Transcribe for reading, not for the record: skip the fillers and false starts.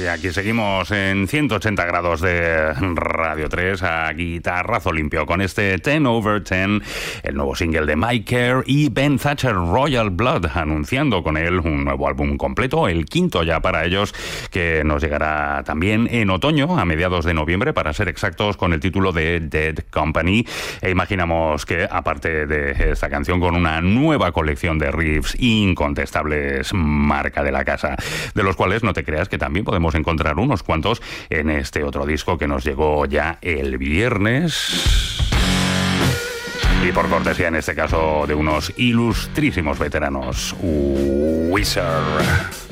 Y aquí seguimos en 180 grados de Radio 3 a guitarrazo limpio con este 10/10, el nuevo single de Mike Kerr y Ben Thatcher, Royal Blood, anunciando con él un nuevo álbum completo, el quinto ya para ellos, que nos llegará también en otoño, a mediados de noviembre, para ser exactos, con el título de Dead Company. E imaginamos que, aparte de esta canción, con una nueva colección de riffs incontestables, marca de la casa, de los cuales no te creas que también podemos encontrar unos cuantos en este otro disco que nos llegó ya el viernes. Y por cortesía, en este caso, de unos ilustrísimos veteranos, Wizard.